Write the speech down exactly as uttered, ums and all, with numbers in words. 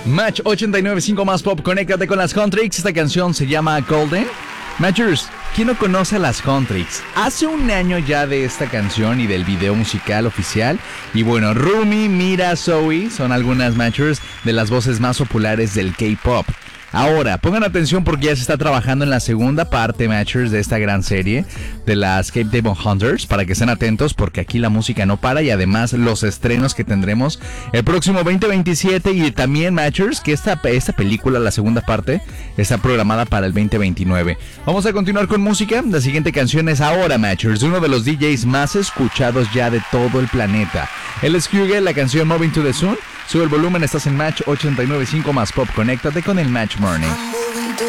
Match ochenta y nueve punto cinco más pop, conéctate con las Contrix. Esta canción se llama Golden. Matchers, ¿quién no conoce a las Contrix? Hace un año ya de esta canción y del video musical oficial. Y bueno, Rumi, Mira, Zoe son algunas Matchers de las voces más populares del K-pop. Ahora, pongan atención porque ya se está trabajando en la segunda parte, Matchers, de esta gran serie de las Cape Devil Hunters, para que estén atentos porque aquí la música no para y además los estrenos que tendremos el próximo veinte veintisiete y también, Matchers, que esta, esta película, la segunda parte, está programada para el veinte veintinueve. Vamos a continuar con música. La siguiente canción es ahora, Matchers, uno de los D Js más escuchados ya de todo el planeta. Él es Hugo, la canción Moving to the Sun. Sube el volumen, estás en Match ochenta y nueve punto cinco más pop. Conéctate con el Match Morning.